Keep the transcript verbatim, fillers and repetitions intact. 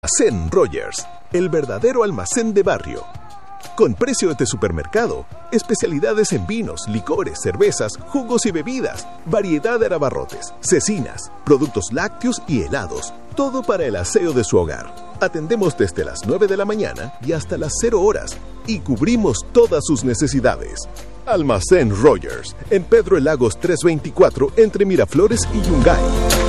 Almacén Rogers, el verdadero almacén de barrio. Con precio de supermercado, especialidades en vinos, licores, cervezas, jugos y bebidas, variedad de abarrotes, cecinas, productos lácteos y helados, todo para el aseo de su hogar. Atendemos desde las nueve de la mañana y hasta las cero horas y cubrimos todas sus necesidades. Almacén Rogers, en Pedro el Lagos trescientos veinticuatro entre Miraflores y Yungay.